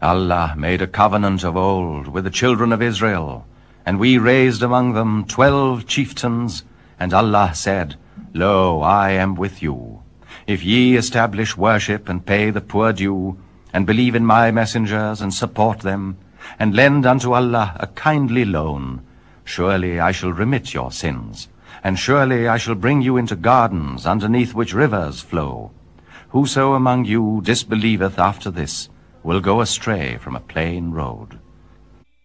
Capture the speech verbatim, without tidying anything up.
Allah made a covenant of old with the children of Israel, and we raised among them twelve chieftains, and Allah said, Lo, I am with you. If ye establish worship and pay the poor due, and believe in my messengers and support them, and lend unto Allah a kindly loan, surely I shall remit your sins, and surely I shall bring you into gardens underneath which rivers flow. Whoso among you disbelieveth after this will go astray from a plain road.